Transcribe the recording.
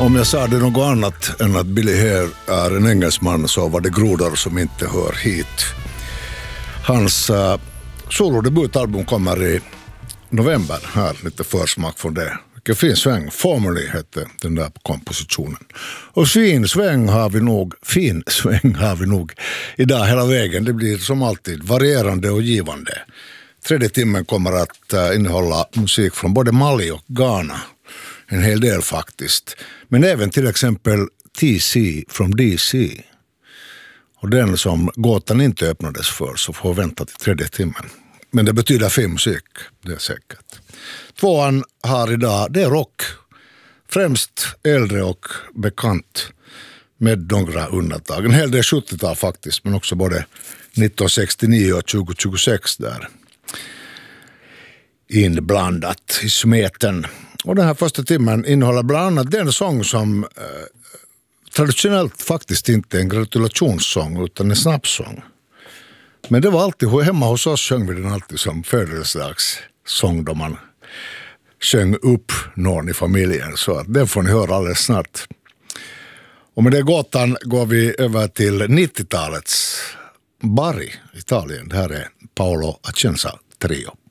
Om jag sa det något annat än att Billy Hare är en engelsman så var det grodor som inte hör hit. Hans solodebutalbum kommer i november, här lite försmak från det. Vilken fin sväng, Formerly hette den där kompositionen. Och fin sväng har vi nog idag hela vägen. Det blir som alltid varierande och givande. Tredje timmen kommer att innehålla musik från både Mali och Ghana. En hel del faktiskt. Men även till exempel TC från DC. Och den som gåtan inte öppnades för så får vänta till tredje timmen. Men det betyder fin musik, det är säkert. Tvåan här idag, det är rock. Främst äldre och bekant med några undantag. En hel del 70-tal faktiskt, men också både 1969 och 2026 där. Inblandat i smeten. Och den här första timmen innehåller bland annat den sång som traditionellt faktiskt inte är en gratulationssång utan en snabbsång. Men det var alltid, hemma hos oss sjöng vi den alltid som födelsedagssång då man sjöng upp någon i familjen. Så att den får ni höra alldeles snart. Och med det gåtan går vi över till 90-talets Bari, Italien. Det här är Paolo Acenza Trio.